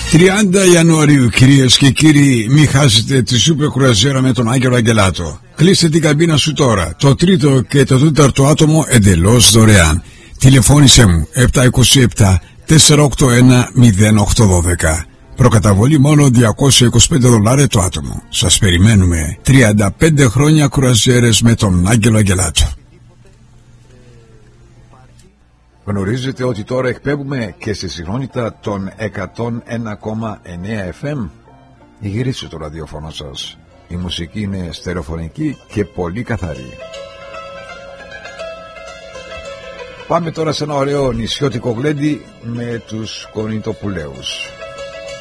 30 Ιανουαρίου, κυρίες και κύριοι, μην χάσετε τη σούπερ κρουαζιέρα με τον Άγγελο Αγγελάτο. Κλείστε την καμπίνα σου τώρα. Το τρίτο και το τέταρτο άτομο εντελώς δωρεάν. Τηλεφώνησέ μου 727 481 0812. Προκαταβολή μόνο $225 το άτομο. Σας περιμένουμε. 35 χρόνια κρουαζιέρες με τον Άγγελο Αγγελάτο. Γνωρίζετε ότι τώρα εκπέμπουμε και στη συχνότητα των 101,9 FM. Γυρίστε το ραδιόφωνο σας. Η μουσική είναι στερεοφωνική και πολύ καθαρή. Πάμε τώρα σε ένα ωραίο νησιώτικο γλέντι με τους Κονιτοπουλαίους.